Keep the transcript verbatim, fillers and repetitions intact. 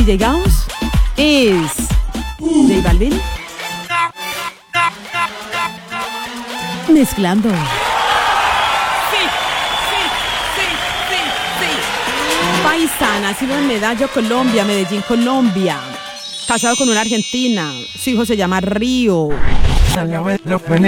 D J Gauss es J Balvin mezclando. Sí, sí, sí, sí, sí. Paisana, nacido en Medallo, Colombia, Medellín, Colombia. Casado con una argentina. Su hijo se llama Río.